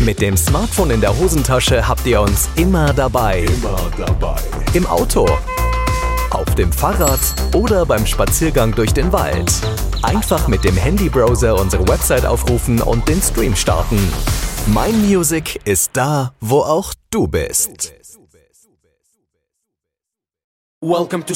Mit dem Smartphone in der Hosentasche habt ihr uns immer dabei. Im Auto, auf dem Fahrrad oder beim Spaziergang durch den Wald. Einfach mit dem Handybrowser unsere Website aufrufen und den Stream starten. Mein Music ist da, wo auch du bist. Welcome to